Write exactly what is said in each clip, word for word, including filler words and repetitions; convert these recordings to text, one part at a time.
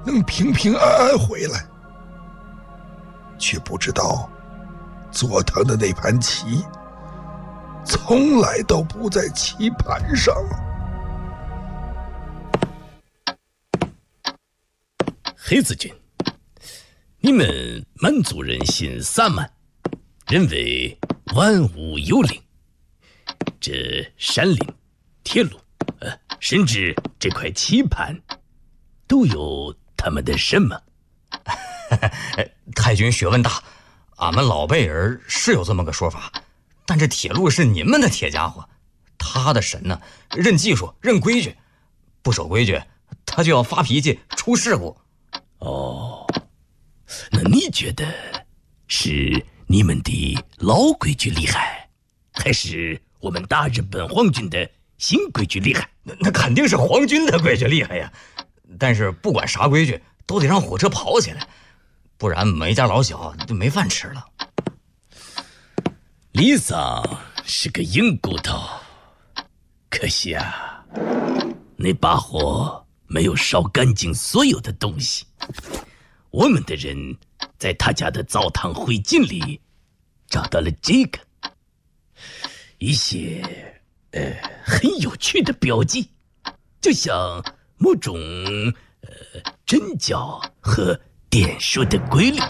能平平安安回来，却不知道坐堂的那盘棋从来都不在棋盘上。 黑子君，你们满族人信萨满，认为万物有灵，这山林、铁路，呃，甚至这块棋盘，都有他们的神吗？ 太君学问大，俺们老辈人是有这么个说法，但这铁路是你们的铁家伙，他的神呢，认技术，认规矩，不守规矩，他就要发脾气，出事故。 哦，那你觉得是你们的老规矩厉害，还是我们大日本皇军的新规矩厉害？ 那那肯定是皇军的规矩厉害呀！但是不管啥规矩，都得让火车跑起来，不然每家老小就没饭吃了。 李桑是个硬骨头，可惜啊，那把火没有烧干净所有的东西。我们的人在他家的澡堂灰烬里找到了这个一些呃很有趣的标记，就像某种呃针脚和点数的规律。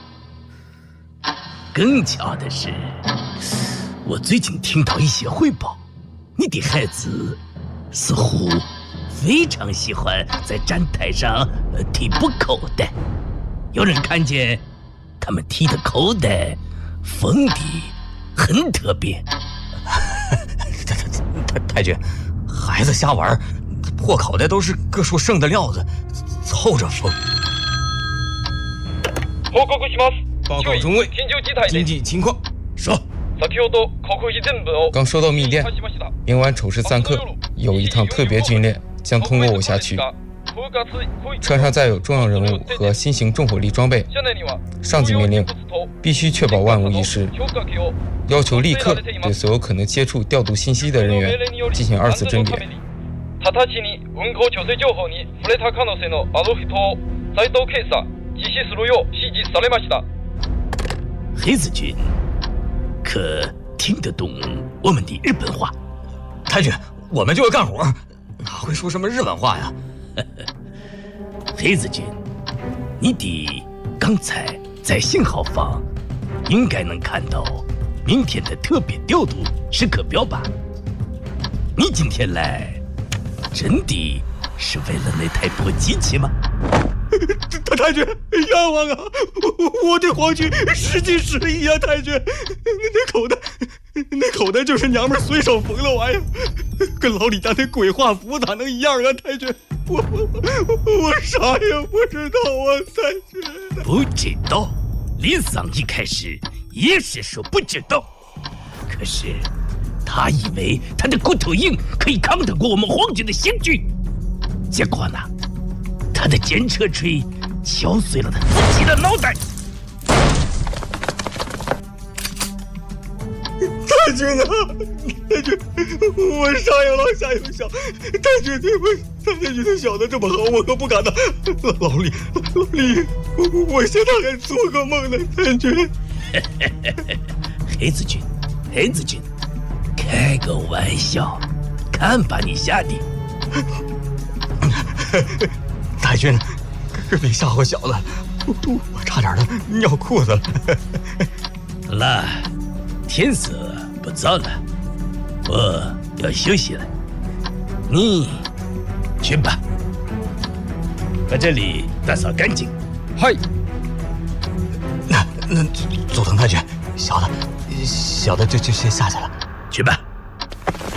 更巧的是，我最近听到一些汇报，你的孩子似乎非常喜欢在展台上呃踢布口袋，有人看见他们踢的口袋缝的很特别。 太太太君，孩子瞎玩，破口袋都是各处剩的料子，凑着缝。 报告中尉，经济情况。 说。 刚收到密电，明晚丑时三刻有一趟特别军练将通过我辖区，车上载有重要人物和新型重火力装备。上级命令必须确保万无一失，要求立刻对所有可能接触调度信息的人员进行二次甄别。 直ちに運行調整情報に触れた可能性のある人を在道警察実施するよう指示されました。 黑子君可听得懂我们的日本话？ 太君，我们就要干活，哪会说什么日本话呀？ 黑子君，你的刚才在信号房应该能看到明天的特别调度时刻表吧？你今天来真的是为了那台破机器吗？ 太太君，冤枉啊！我我对皇军失敬失仪啊！太君，那那口袋，那口袋就是娘们随手缝的玩意儿，跟老李家那鬼画符咋能一样啊？太君，我我我我啥也不知道啊！太君， 不知道？李桑一开始也是说不知道，可是他以为他的骨头硬可以抗得过我们皇军的刑具，结果呢？他的尖车锤敲碎了他自己的脑袋。 太君啊，太君，我上有老下有小，太君对不起，太君他小的这么好，我可不敢当。老李，老李，我现在还做个梦呢，太君。 黑子君，黑子君，开个玩笑，看把你吓的。 太君，可别吓唬小子，我我差点的尿裤子了。 好了，天色不早了，我要休息了，你去吧，把这里打扫干净。 嗨， 那那佐藤太君，小的小的就就先下去了， 去吧。